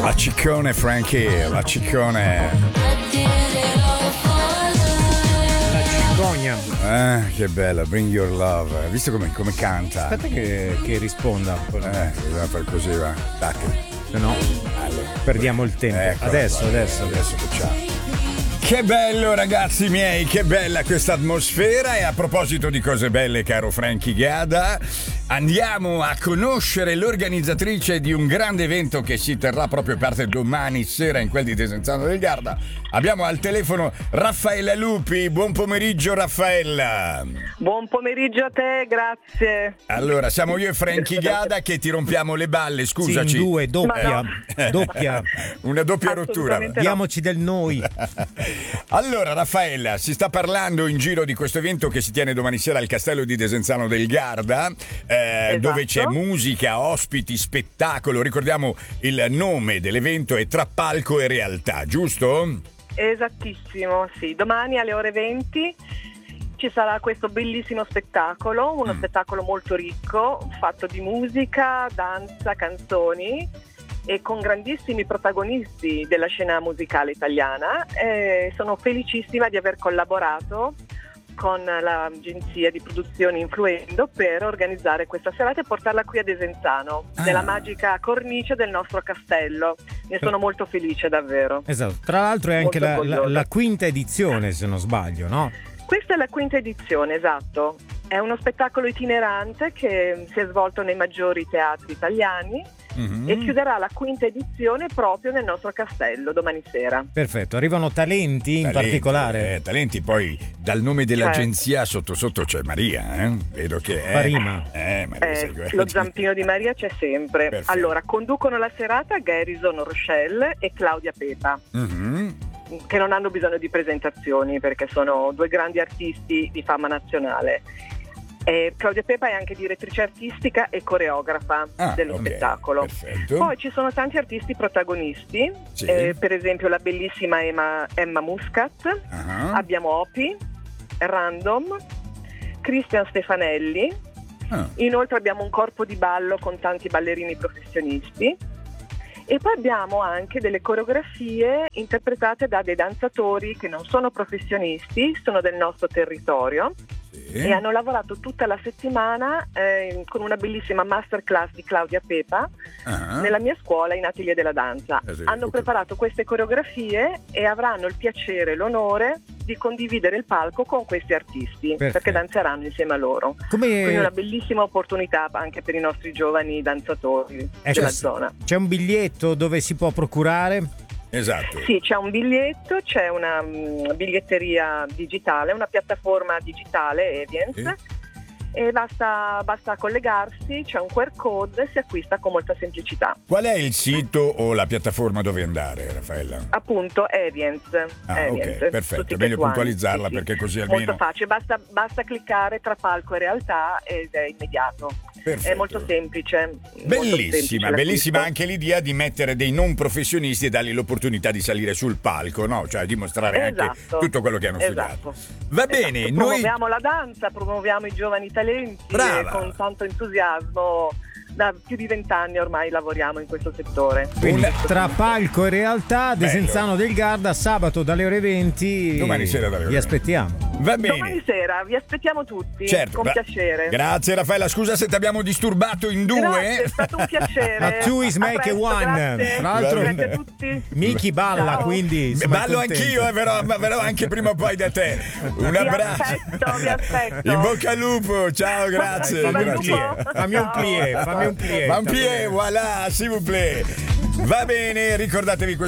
La ciccone Frankie, la ciccone. La cicogna. Che bella, Bring Your Love. Hai visto come canta? Aspetta che risponda. Dobbiamo fare così, va. Tac. Se no, Allora, perdiamo il tempo. Adesso facciamo. Che bello ragazzi miei, che bella questa atmosfera. E a proposito di cose belle, caro Frankie Gada, andiamo a conoscere l'organizzatrice di un grande evento che si terrà proprio parte domani sera in quel di Desenzano del Garda. Abbiamo al telefono Raffaella Lupi. Buon pomeriggio Raffaella. Buon pomeriggio a te, grazie. Allora, siamo io e Frankie Gada che ti rompiamo le balle, scusaci. Sì, in due, doppia. Doppia. Una doppia rottura. No. Diamoci del noi. Allora Raffaella, si sta parlando in giro di questo evento che si tiene domani sera al Castello di Desenzano del Garda, dove c'è musica, ospiti, spettacolo. Ricordiamo il nome dell'evento è Tra palco e realtà, giusto? Esattissimo, sì. Domani alle ore 20 ci sarà questo bellissimo spettacolo, uno spettacolo molto ricco, fatto di musica, danza, canzoni e con grandissimi protagonisti della scena musicale italiana. Sono felicissima di aver collaborato con l'agenzia di produzioni Influendo per organizzare questa serata e portarla qui a Desenzano, nella magica cornice del nostro castello. Ne sono molto felice davvero. Esatto, tra l'altro è anche Molto la quinta edizione, se non sbaglio, no? Questa è la quinta edizione, esatto. È uno spettacolo itinerante che si è svolto nei maggiori teatri italiani e chiuderà la quinta edizione proprio nel nostro castello domani sera. Perfetto, arrivano talenti in particolare. Talenti, poi dal nome dell'agenzia sotto c'è Maria, vedo che è Farima. Maria, Lo zampino di Maria c'è sempre. Perfetto. Allora, conducono la serata Garrison Rochelle e Claudia Pepa, che non hanno bisogno di presentazioni perché sono due grandi artisti di fama nazionale. Claudia Pepa è anche direttrice artistica e coreografa dello spettacolo. Perfetto. Poi ci sono tanti artisti protagonisti, Sì. per esempio la bellissima Emma Muscat, abbiamo Opi, Random, Cristian Stefanelli, inoltre abbiamo un corpo di ballo con tanti ballerini professionisti e poi abbiamo anche delle coreografie interpretate da dei danzatori che non sono professionisti, sono del nostro territorio. E hanno lavorato tutta la settimana con una bellissima masterclass di Claudia Pepa nella mia scuola in Atelier della Danza. Hanno preparato queste coreografie e avranno il piacere e l'onore di condividere il palco con questi artisti. Perfetto. Perché danzeranno insieme a loro. Quindi una bellissima opportunità anche per i nostri giovani danzatori della zona. C'è un biglietto dove si può procurare? Esatto. Sì, c'è un biglietto, c'è una biglietteria digitale, una piattaforma digitale Evians, e basta collegarsi, c'è un QR code e si acquista con molta semplicità. Qual è il sito o la piattaforma dove andare, Raffaella? Appunto Evians. Ok, perfetto, è meglio puntualizzarla perché così almeno... Molto facile, basta cliccare tra palco e realtà ed è immediato. Perfetto. È molto semplice. Bellissima anche l'idea di mettere dei non professionisti e dargli l'opportunità di salire sul palco, no? Cioè dimostrare anche tutto quello che hanno studiato. Va bene, noi promuoviamo la danza, promuoviamo i giovani talenti e con tanto entusiasmo. Da più di 20 anni ormai lavoriamo in questo settore. Quindi tra palco e realtà, Desenzano del Garda, sabato dalle ore 20. Domani sera dalle ore 20. Vi aspettiamo. Va bene. Domani sera vi aspettiamo tutti, certo, con piacere. Grazie Raffaella, scusa se ti abbiamo disturbato in due. Grazie, è stato un piacere. A two is make a one. Grazie. Tra l'altro Grazie a tutti. Miki balla, Ciao. quindi ballo anch'io, però anche prima o poi da te. Un abbraccio. Vi aspetto. In bocca al lupo, ciao, grazie. Fammi un plié. Voilà, s'il vous plaît. Va bene, ricordatevi